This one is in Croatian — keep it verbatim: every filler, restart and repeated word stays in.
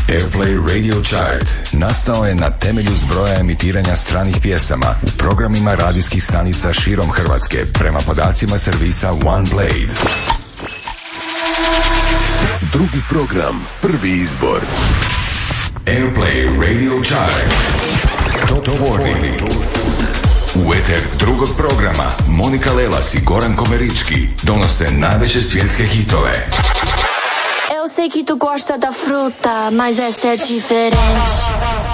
Airplay Radio Chart nastao je na temelju zbroja emitiranja stranih pjesama u programima radijskih stanica širom Hrvatske prema podacima servisa OnePlay. Drugi program, prvi izbor. Airplay Radio Chart Top četrdeset. U eter drugog programa Monika Lelas i Goran Komerički donose najveće svjetske hitove. Eu sei que tu gosta da fruta, mas essa é diferente.